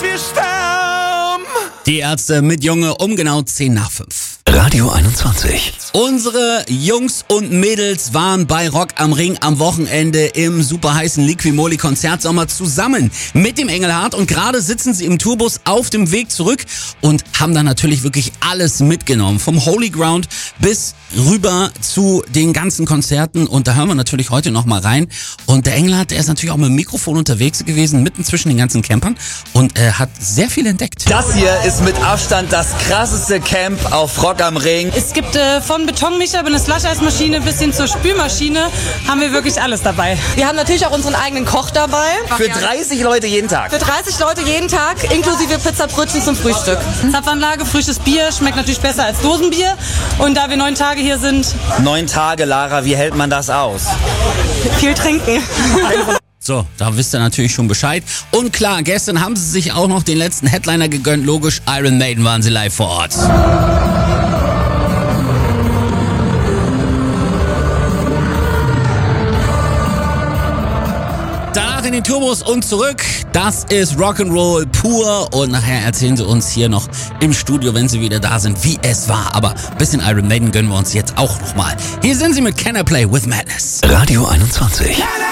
wir sterben. Die Ärzte mit Junge um genau 10:05. Radio 21. Unsere Jungs und Mädels waren bei Rock am Ring am Wochenende im super heißen Liqui-Moly Konzertsommer zusammen mit dem Engelhardt und gerade sitzen sie im Tourbus auf dem Weg zurück und haben dann natürlich wirklich alles mitgenommen. Vom Holy Ground bis rüber zu den ganzen Konzerten und da hören wir natürlich heute nochmal rein. Und der Engelhardt, der ist natürlich auch mit dem Mikrofon unterwegs gewesen, mitten zwischen den ganzen Campern und hat sehr viel entdeckt. Das hier ist mit Abstand das krasseste Camp auf Rock am Ring. Es gibt von Betonmischer über eine Slush-Eismaschine bis hin zur Spülmaschine haben wir wirklich alles dabei. Wir haben natürlich auch unseren eigenen Koch dabei. Für 30 Leute jeden Tag. Für 30 Leute jeden Tag, inklusive Pizzabrötchen zum Frühstück. Zapfanlage, frisches Bier, schmeckt natürlich besser als Dosenbier. Und da wir 9 Tage hier sind... 9 Tage, Lara, wie hält man das aus? Viel trinken. So, da wisst ihr natürlich schon Bescheid. Und klar, gestern haben sie sich auch noch den letzten Headliner gegönnt. Logisch, Iron Maiden waren sie live vor Ort. Danach in den Turbos und zurück. Das ist Rock'n'Roll pur. Und nachher erzählen sie uns hier noch im Studio, wenn sie wieder da sind, wie es war. Aber ein bisschen Iron Maiden gönnen wir uns jetzt auch nochmal. Hier sind sie mit Can I Play With Madness. Radio 21.